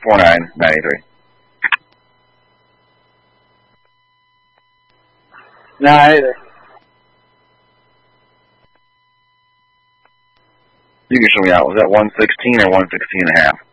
49.93. Nah, either. You can show me out. Was that 116 or 116 and a half?